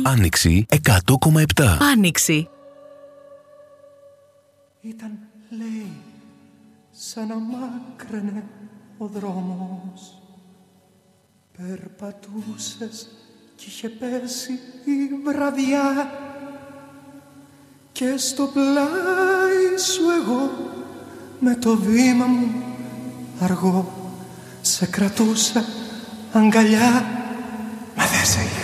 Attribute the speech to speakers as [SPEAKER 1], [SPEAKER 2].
[SPEAKER 1] Άνοιξη 100,7.
[SPEAKER 2] Άνοιξη.
[SPEAKER 3] Ήταν, λέει, σαν να μάκραινε ο δρόμος. Περπατούσες κι είχε πέσει η βραδιά και στο πλάι σου εγώ με το βήμα μου αργό σε κρατούσα αγκαλιά, μα δεν σε είχα.